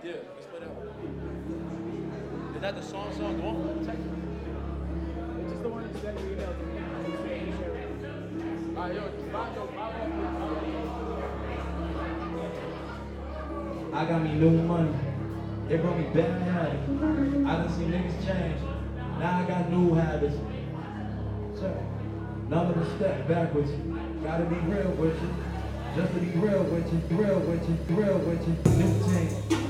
Yeah, let's play that one. Is that the song? The one? It's just the one you sent me email to me. Alright, yo, I got me new money. It brought me bad habits. I done seen niggas change. Now I got new habits. So, another step backwards. Gotta be real with you. Just to be real with you, real with you, real with you. New team.